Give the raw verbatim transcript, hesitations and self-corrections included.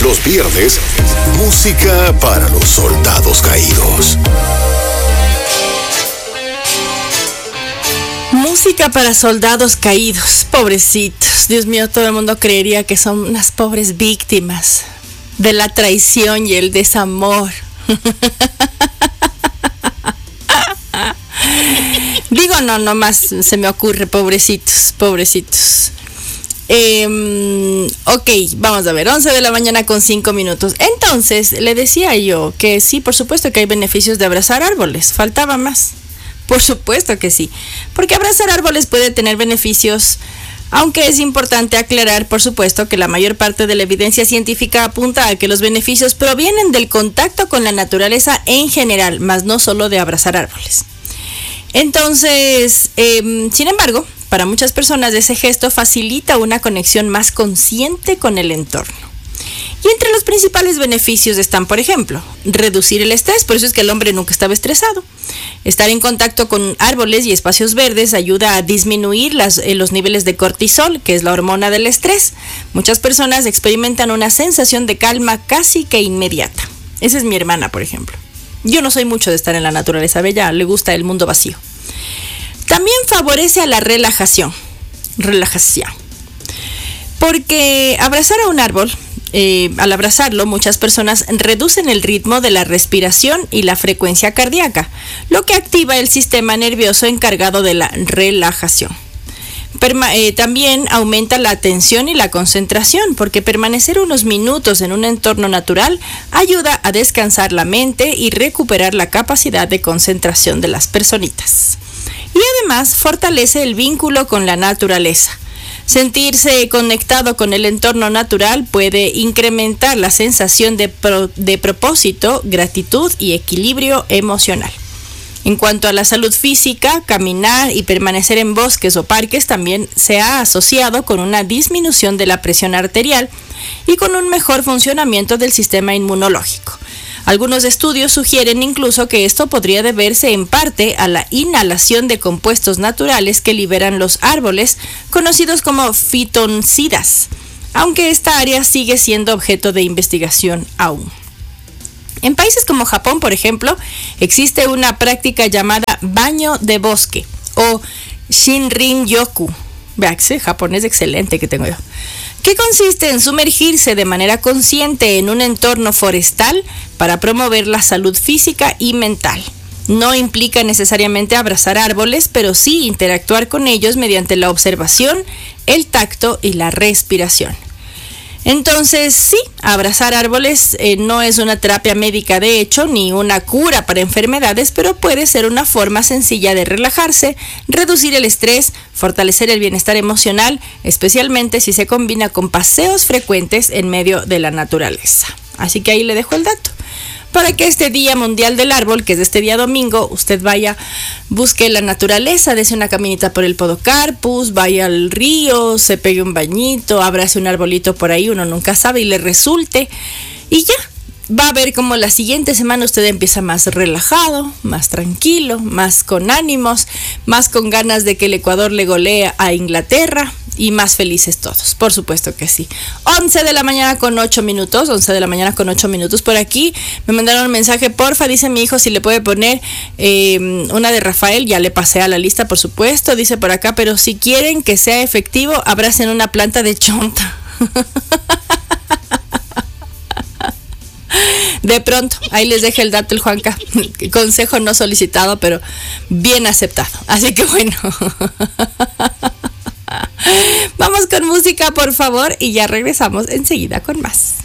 Los viernes, música para los soldados caídos. Música para soldados caídos, pobrecitos. Dios mío, todo el mundo creería que son unas pobres víctimas de la traición y el desamor. Digo, no, nomás se me ocurre, pobrecitos, pobrecitos. Eh, ok, vamos a ver, once de la mañana con cinco minutos. Entonces, le decía yo que sí, por supuesto que hay beneficios de abrazar árboles, faltaba más. Por supuesto que sí, porque abrazar árboles puede tener beneficios, aunque es importante aclarar, por supuesto, que la mayor parte de la evidencia científica apunta a que los beneficios provienen del contacto con la naturaleza en general, más no solo de abrazar árboles. Entonces, eh, sin embargo, para muchas personas ese gesto facilita una conexión más consciente con el entorno. Y entre los principales beneficios están, por ejemplo, reducir el estrés, por eso es que el hombre nunca estaba estresado. Estar en contacto con árboles y espacios verdes ayuda a disminuir las, eh, los niveles de cortisol, que es la hormona del estrés. Muchas personas experimentan una sensación de calma casi que inmediata. Esa es mi hermana, por ejemplo. Yo no soy mucho de estar en la naturaleza, a ella le gusta el mundo vacío. También favorece a la relajación. Relajación. Porque abrazar a un árbol, eh, al abrazarlo, muchas personas reducen el ritmo de la respiración y la frecuencia cardíaca, lo que activa el sistema nervioso encargado de la relajación. Perma- eh, también aumenta la atención y la concentración, porque permanecer unos minutos en un entorno natural ayuda a descansar la mente y recuperar la capacidad de concentración de las personitas. Y además fortalece el vínculo con la naturaleza. Sentirse conectado con el entorno natural puede incrementar la sensación de, pro- de propósito, gratitud y equilibrio emocional. En cuanto a la salud física, caminar y permanecer en bosques o parques también se ha asociado con una disminución de la presión arterial y con un mejor funcionamiento del sistema inmunológico. Algunos estudios sugieren incluso que esto podría deberse en parte a la inhalación de compuestos naturales que liberan los árboles, conocidos como fitoncidas, aunque esta área sigue siendo objeto de investigación aún. En países como Japón, por ejemplo, existe una práctica llamada baño de bosque o Shinrin-yoku. Vea, ese japonés excelente que tengo yo. Que consiste en sumergirse de manera consciente en un entorno forestal para promover la salud física y mental. No implica necesariamente abrazar árboles, pero sí interactuar con ellos mediante la observación, el tacto y la respiración. Entonces, sí, abrazar árboles eh, no es una terapia médica de hecho, ni una cura para enfermedades, pero puede ser una forma sencilla de relajarse, reducir el estrés, fortalecer el bienestar emocional, especialmente si se combina con paseos frecuentes en medio de la naturaleza. Así que ahí le dejo el dato. Para que este Día Mundial del Árbol, que es este día domingo, usted vaya, busque la naturaleza, dése una caminita por el Podocarpus, vaya al río, se pegue un bañito, abrace un arbolito por ahí, uno nunca sabe, y le resulte. Y ya, va a ver cómo la siguiente semana usted empieza más relajado, más tranquilo, más con ánimos, más con ganas de que el Ecuador le golee a Inglaterra. Y más felices todos, por supuesto que sí. once de la mañana con ocho minutos, once de la mañana con ocho minutos por aquí. Me mandaron un mensaje, porfa, dice mi hijo si le puede poner eh, una de Rafael, ya le pasé a la lista, por supuesto, dice por acá, pero si quieren que sea efectivo, abracen una planta de chonta. De pronto, ahí les dejo el dato el Juanca. Consejo no solicitado, pero bien aceptado. Así que bueno. Vamos con música, por favor, y ya regresamos enseguida con más.